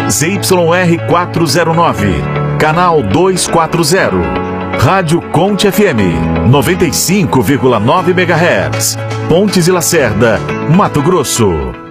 ZYR 409, canal 240. Rádio Conte FM, 95,9 MHz. Pontes e Lacerda, Mato Grosso.